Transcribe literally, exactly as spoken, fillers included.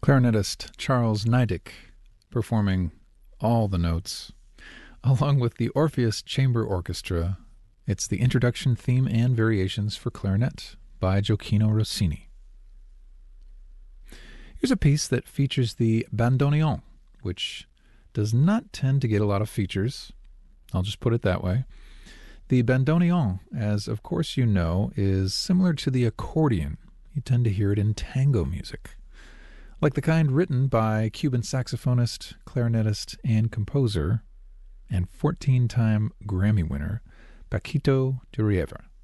Clarinetist Charles Neidig performing all the notes, along with the Orpheus Chamber Orchestra. It's the introduction theme and variations for clarinet by Gioacchino Rossini. Here's a piece that features the bandoneon, which does not tend to get a lot of features. I'll just put it that way. The bandoneon, as of course you know, is similar to the accordion. You tend to hear it in tango music, like the kind written by Cuban saxophonist, clarinetist, and composer, and fourteen-time Grammy winner Paquito D'Rivera.